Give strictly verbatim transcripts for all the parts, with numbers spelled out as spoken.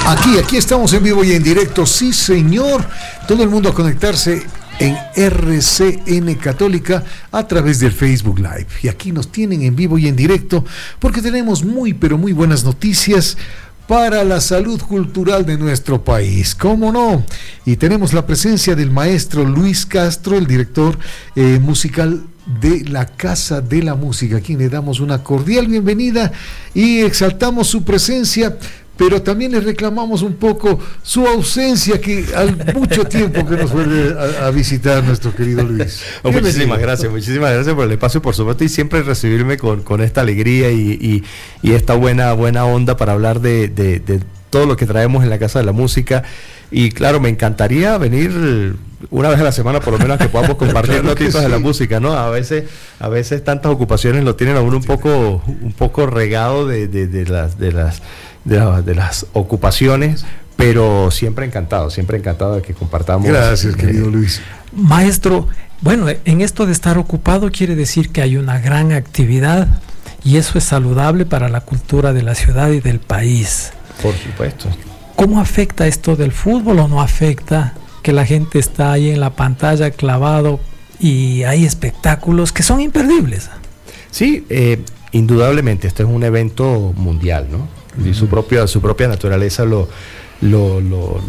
Aquí, aquí estamos en vivo y en directo, sí señor, todo el mundo a conectarse en R C N Católica a través del Facebook Live. Y aquí nos tienen en vivo y en directo porque tenemos muy pero muy buenas noticias para la salud cultural de nuestro país, ¿cómo no? Y tenemos la presencia del maestro Luis Castro, el director eh, musical de la Casa de la Música, a quien le damos una cordial bienvenida y exaltamos su presencia, pero también le reclamamos un poco su ausencia, que al mucho tiempo que nos vuelve a, a visitar nuestro querido Luis. Oh, muchísimas gracias, muchísimas gracias por el espacio, por supuesto, y siempre recibirme con, con esta alegría y, y, y esta buena, buena onda para hablar de, de, de todo lo que traemos en la Casa de la Música. Y claro, me encantaría venir una vez a la semana, por lo menos, que podamos compartir claro noticias sí. de la música, ¿no? A veces, a veces tantas ocupaciones lo tienen a uno un poco, un poco regado de, de, de las, de las De, la, de las ocupaciones, pero siempre encantado, siempre encantado de que compartamos. Gracias, querido eh, Luis. Maestro, bueno, en esto de estar ocupado quiere decir que hay una gran actividad y eso es saludable para la cultura de la ciudad y del país. Por supuesto. ¿Cómo afecta esto del fútbol o no afecta que la gente está ahí en la pantalla clavado y hay espectáculos que son imperdibles? Sí, eh, indudablemente, este es un evento mundial, ¿no? Y su propia, su propia naturaleza lo, lo, lo,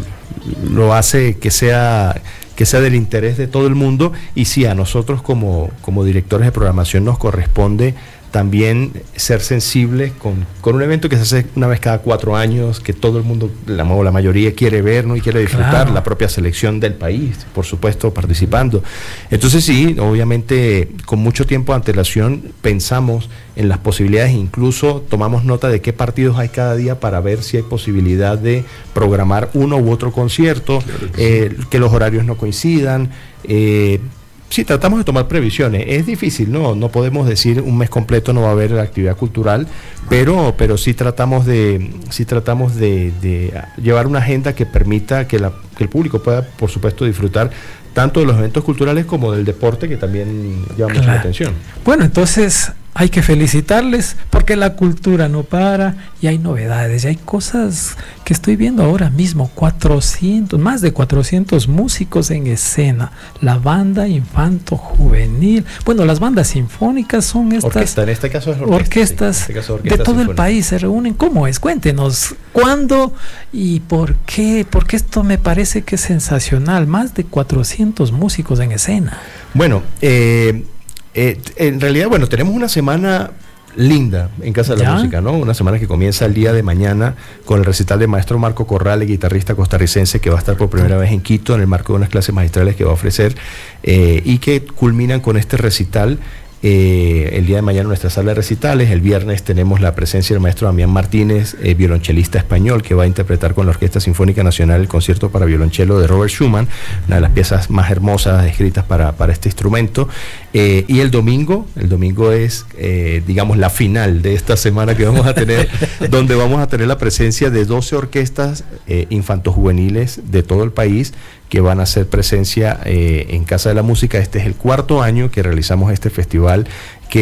lo hace que sea, que sea del interés de todo el mundo. Y sí, a nosotros como, como directores de programación nos corresponde también ser sensibles con, con un evento que se hace una vez cada cuatro años, que todo el mundo, la, la mayoría quiere ver, ¿no? Y quiere disfrutar, claro. La propia selección del país, por supuesto, participando. Entonces sí, obviamente, con mucho tiempo de antelación pensamos en las posibilidades, incluso tomamos nota de qué partidos hay cada día para ver si hay posibilidad de programar uno u otro concierto, claro que, eh, sí. que los horarios no coincidan, eh, sí, tratamos de tomar previsiones. Es difícil, ¿no? No podemos decir un mes completo no va a haber actividad cultural, pero, pero sí tratamos de, sí tratamos de, de llevar una agenda que permita que, la, que el público pueda, por supuesto, disfrutar tanto de los eventos culturales como del deporte, que también llama mucho la atención. Bueno, entonces hay que felicitarles porque la cultura no para y hay novedades y hay cosas que estoy viendo ahora mismo. Cuatrocientos, más de cuatrocientos músicos en escena, la banda infanto juvenil, bueno, las bandas sinfónicas son estas orquesta, en este caso es orquesta, orquestas, sí, en este caso orquesta de todo sinfónica. El país se reúnen. ¿Cómo es? Cuéntenos cuándo y por qué, porque esto me parece que es sensacional, más de cuatrocientos músicos en escena. Bueno, eh Eh, en realidad, bueno, tenemos una semana linda en Casa de la ¿Ya? Música, ¿no? Una semana que comienza el día de mañana con el recital de maestro Marco Corrales, guitarrista costarricense, que va a estar por primera vez en Quito en el marco de unas clases magistrales que va a ofrecer eh, y que culminan con este recital. Eh, el día de mañana nuestra sala de recitales. El viernes tenemos la presencia del maestro Damián Martínez, eh, violonchelista español, que va a interpretar con la Orquesta Sinfónica Nacional el concierto para violonchelo de Robert Schumann, una de las piezas más hermosas escritas para, para este instrumento. Eh, y el domingo, el domingo es, eh, digamos, la final de esta semana que vamos a tener, donde vamos a tener la presencia de doce orquestas eh, infantojuveniles de todo el país, que van a hacer presencia eh, en Casa de la Música. Este es el cuarto año que realizamos este festival, que